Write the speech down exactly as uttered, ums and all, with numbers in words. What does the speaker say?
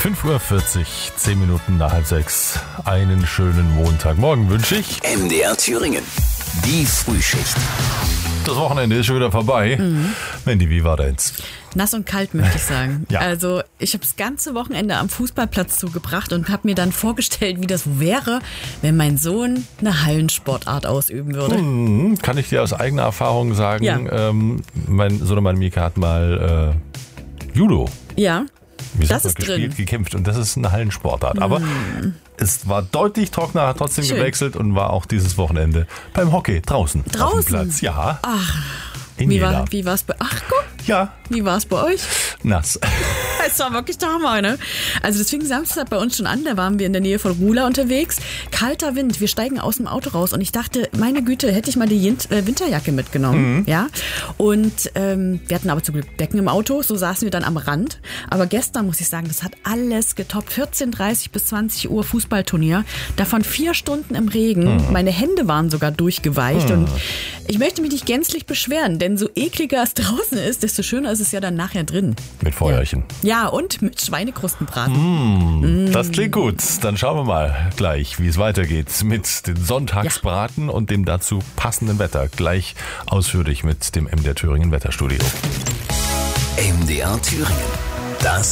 fünf Uhr vierzig, zehn Minuten nach halb sechs. Einen schönen Montagmorgen wünsche ich. M D R Thüringen, die Frühschicht. Das Wochenende ist schon wieder vorbei. Mhm. Mandy, wie war deins? Nass und kalt, möchte ich sagen. Ja. Also ich habe das ganze Wochenende am Fußballplatz zugebracht und habe mir dann vorgestellt, wie das wäre, wenn mein Sohn eine Hallensportart ausüben würde. Mhm, kann ich dir aus eigener Erfahrung sagen, Ja. ähm, mein Sohnemann Mika hat mal äh, Judo. Ja, Wie das sagt man, ist gespielt, drin. gekämpft und das ist eine Hallensportart. Aber es war deutlich trockener, hat trotzdem Schön. gewechselt und war auch dieses Wochenende beim Hockey draußen, auf dem Draußen? Platz. Ja. Ach, in wie Jena. war, wie war's bei... Ach, guck, Ja, wie war's bei euch? nass. Es war wirklich der Hammer, ne? Also das fing Samstag bei uns schon an, da waren wir in der Nähe von Rula unterwegs. Kalter Wind, wir steigen aus dem Auto raus und ich dachte, meine Güte, hätte ich mal die Jint- äh, Winterjacke mitgenommen, Mhm. ja? Und ähm, wir hatten aber zum Glück Decken im Auto, so saßen wir dann am Rand. Aber gestern, muss ich sagen, das hat alles getoppt. vierzehn Uhr dreißig bis zwanzig Uhr Fußballturnier, davon vier Stunden im Regen. Mhm. Meine Hände waren sogar durchgeweicht und ich möchte mich nicht gänzlich beschweren, denn so ekliger es draußen ist, desto schöner ist es ja dann nachher drin. Mit Feuerchen. Ja, und mit Schweinekrustenbraten. Mm, das klingt gut. Dann schauen wir mal gleich, wie es weitergeht mit den Sonntagsbraten und dem dazu passenden Wetter. Gleich ausführlich mit dem M D R Thüringen Wetterstudio. M D R Thüringen, das